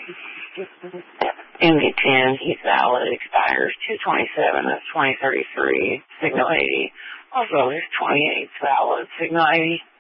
MD10, he's valid, expires 227 of 2033, signal 80. Also, his 28's valid, signal 80.